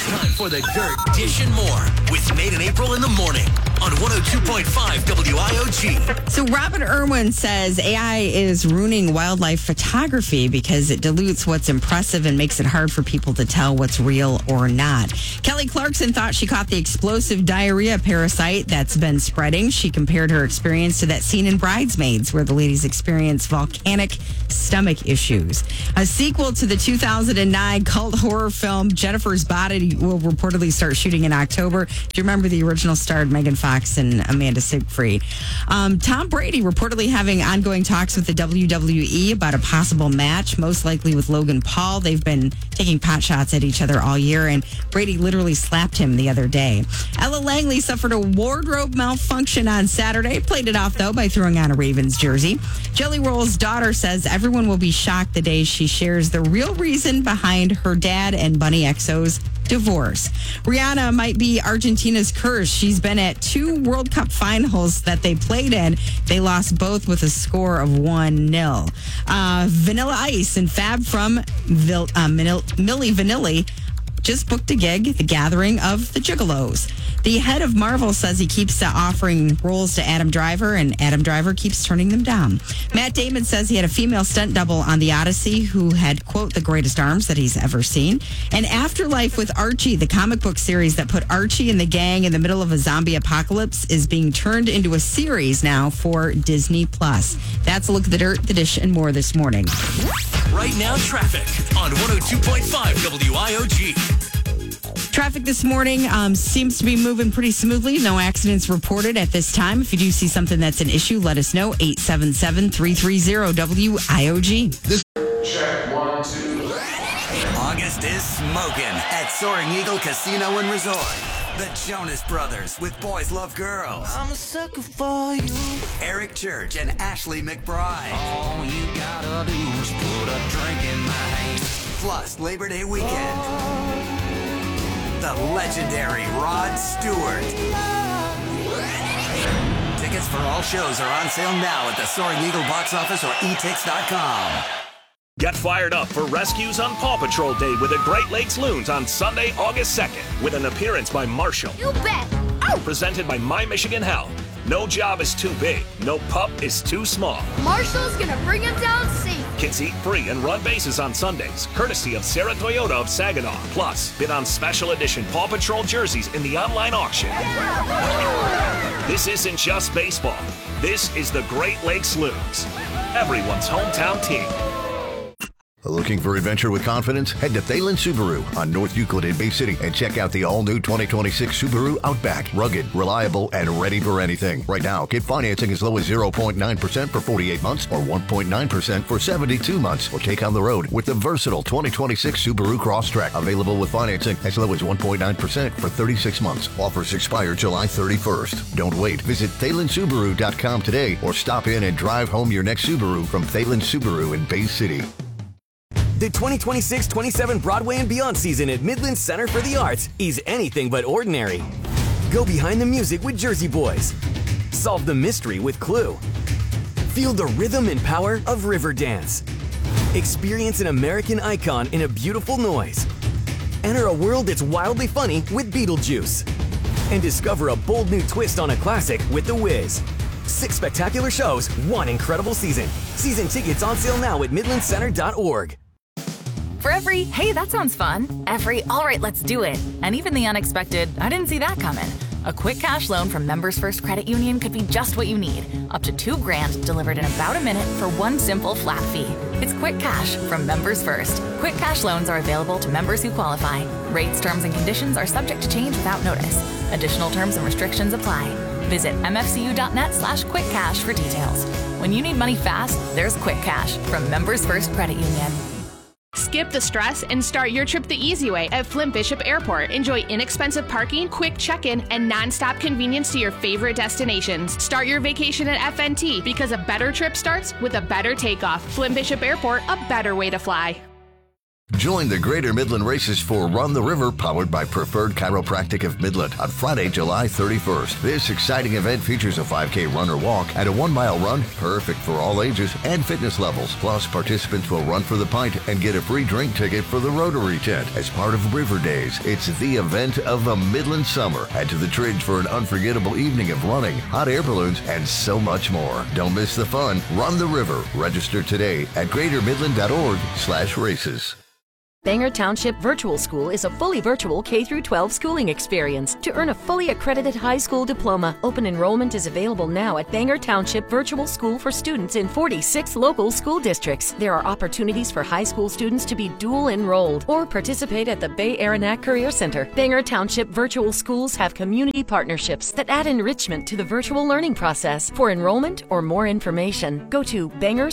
It's time for the Dirt Dish and More with Nate and April in the morning on 102.5 WIOG. So Robin Irwin says AI is ruining wildlife photography because it dilutes what's impressive and makes it hard for people to tell what's real or not. Kelly Clarkson thought she caught the explosive diarrhea parasite that's been spreading. She compared her experience to that scene in Bridesmaids where the ladies experience volcanic stomach issues. A sequel to the 2009 cult horror film Jennifer's Body will reportedly start shooting in October. Do you remember the original starred Megan Fox and Amanda Seyfried? Tom Brady reportedly having ongoing talks with the WWE about a possible match, most likely with Logan Paul. They've been taking pot shots at each other all year, and Brady literally slapped him the other day. Ella Langley suffered a wardrobe malfunction on Saturday, played it off, though, by throwing on a Ravens jersey. Jelly Roll's daughter says everyone will be shocked the day she shares the real reason behind her dad and Bunny XO's divorce. Rihanna might be Argentina's curse. She's been at 2 World Cup finals that they played in. They lost both with a score of 1-0. Vanilla Ice and Fab from Milli Vanilli just booked a gig, The Gathering of the Gigolos. The head of Marvel says he keeps offering roles to Adam Driver, and Adam Driver keeps turning them down. Matt Damon says he had a female stunt double on The Odyssey who had, quote, the greatest arms that he's ever seen. And Afterlife with Archie, the comic book series that put Archie and the gang in the middle of a zombie apocalypse, is being turned into a series now for Disney+. That's a look at the dirt, the dish, and more this morning. Right now, traffic on 102.5 WIOG. Traffic this morning seems to be moving pretty smoothly. No accidents reported at this time. If you do see something that's an issue, let us know. 877-330-WIOG. Check 1, 2. August is smoking at Soaring Eagle Casino and Resort. The Jonas Brothers with Boys Love Girls. I'm a sucker for you. Eric Church and Ashley McBride. All you gotta do is put a drink in my hand. Plus Labor Day weekend. The legendary Rod Stewart. Tickets for all shows are on sale now at the Soaring Eagle box office or etix.com. Get fired up for rescues on Paw Patrol Day with the Great Lakes Loons on Sunday, August 2nd, with an appearance by Marshall. You bet. Oh. Presented by My Michigan Health. No job is too big. No pup is too small. Marshall's gonna bring him down safe. Kids eat free and run bases on Sundays, courtesy of Sarah Toyota of Saginaw. Plus, bid on special edition Paw Patrol jerseys in the online auction. Yeah. This isn't just baseball. This is the Great Lakes Loons, everyone's hometown team. Looking for adventure with confidence? Head to Thalen Subaru on North Euclid in Bay City and check out the all-new 2026 Subaru Outback. Rugged, reliable, and ready for anything. Right now, get financing as low as 0.9% for 48 months or 1.9% for 72 months. Or take on the road with the versatile 2026 Subaru Crosstrek. Available with financing as low as 1.9% for 36 months. Offers expire July 31st. Don't wait. Visit ThalenSubaru.com today or stop in and drive home your next Subaru from Thalen Subaru in Bay City. The 2026-27 Broadway and Beyond season at Midland Center for the Arts is anything but ordinary. Go behind the music with Jersey Boys. Solve the mystery with Clue. Feel the rhythm and power of Riverdance. Experience an American icon in a beautiful noise. Enter a world that's wildly funny with Beetlejuice. And discover a bold new twist on a classic with The Wiz. 6 spectacular shows, 1 incredible season. Season tickets on sale now at midlandcenter.org. For every, hey, that sounds fun, every, all right, let's do it, and even the unexpected, I didn't see that coming. A quick cash loan from Members First Credit Union could be just what you need. Up to $2,000 delivered in about a minute for one simple flat fee. It's Quick Cash from Members First. Quick cash loans are available to members who qualify. Rates, terms, and conditions are subject to change without notice. Additional terms and restrictions apply. Visit mfcu.net/quickcash for details. When you need money fast, there's Quick Cash from Members First Credit Union. Skip the stress and start your trip the easy way at Flint Bishop Airport. Enjoy inexpensive parking, quick check-in, and non-stop convenience to your favorite destinations. Start your vacation at FNT because a better trip starts with a better takeoff. Flint Bishop Airport, a better way to fly. Join the Greater Midland Races for Run the River, powered by Preferred Chiropractic of Midland, on Friday, July 31st. This exciting event features a 5K run or walk and a 1-mile run, perfect for all ages and fitness levels. Plus, participants will run for the pint and get a free drink ticket for the Rotary tent. As part of River Days, it's the event of the Midland summer. Head to the Tridge for an unforgettable evening of running, hot air balloons, and so much more. Don't miss the fun. Run the River. Register today at greatermidland.org/races. Bangor Township Virtual School is a fully virtual K-12 schooling experience. To earn a fully accredited high school diploma, open enrollment is available now at Bangor Township Virtual School for students in 46 local school districts. There are opportunities for high school students to be dual enrolled or participate at the Bay Aranac Career Center. Bangor Township Virtual Schools have community partnerships that add enrichment to the virtual learning process. For enrollment or more information, go to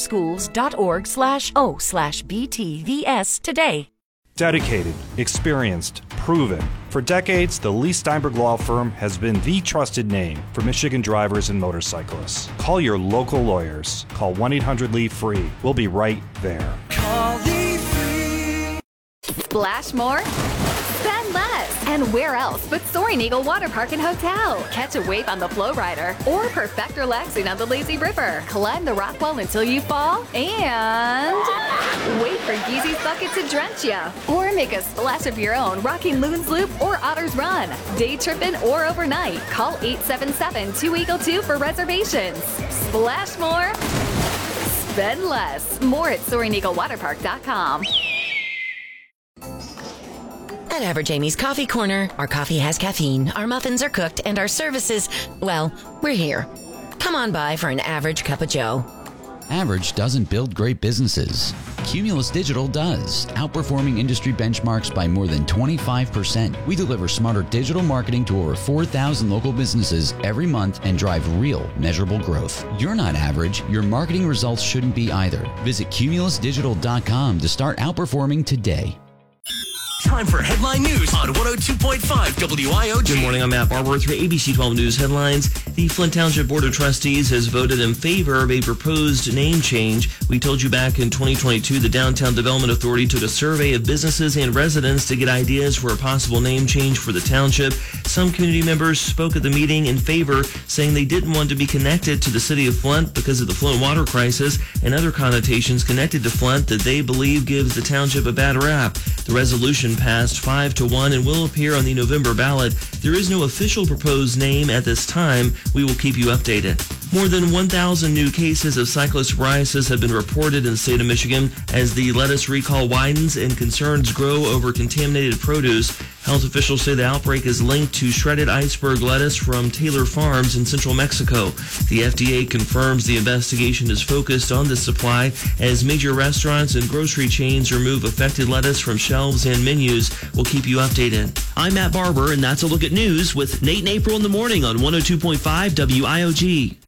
bangorschools.org/o/BTVS today. Dedicated, experienced, proven. For decades, the Lee Steinberg Law Firm has been the trusted name for Michigan drivers and motorcyclists. Call your local lawyers. Call 1-800-LEE-FREE. We'll be right there. Call Lee Free. Splash more? Spend less. And where else but Soaring Eagle Water Park and Hotel? Catch a wave on the Flow Rider or perfect relaxing on the Lazy River. Climb the rock wall until you fall and wait for Geezy's Bucket to drench you. Or make a splash of your own rocking Loons Loop or Otter's Run. Day tripping or overnight. Call 877-2EAGLE-2 for reservations. Splash more. Spend less. More at SoaringEagleWaterPark.com. At Average Amy's Coffee Corner, our coffee has caffeine, our muffins are cooked, and our services, well, we're here. Come on by for an average cup of joe. Average doesn't build great businesses. Cumulus Digital does, outperforming industry benchmarks by more than 25%. We deliver smarter digital marketing to over 4,000 local businesses every month and drive real, measurable growth. You're not average. Your marketing results shouldn't be either. Visit cumulusdigital.com to start outperforming today. Time for headline news on 102.5 WIOG. Good morning, I'm Matt Barber with your ABC 12 News headlines. The Flint Township Board of Trustees has voted in favor of a proposed name change. We told you back in 2022 the Downtown Development Authority took a survey of businesses and residents to get ideas for a possible name change for the township. Some community members spoke at the meeting in favor, saying they didn't want to be connected to the city of Flint because of the Flint water crisis and other connotations connected to Flint that they believe gives the township a bad rap. The resolution passed 5-1 and will appear on the November ballot. There is no official proposed name at this time. We will keep you updated. More than 1,000 new cases of cyclosporiasis have been reported in the state of Michigan as the lettuce recall widens and concerns grow over contaminated produce. Health officials say the outbreak is linked to shredded iceberg lettuce from Taylor Farms in central Mexico. The FDA confirms the investigation is focused on this supply as major restaurants and grocery chains remove affected lettuce from shelves and menus. We'll keep you updated. I'm Matt Barber, and that's a look at news with Nate and April in the morning on 102.5 WIOG.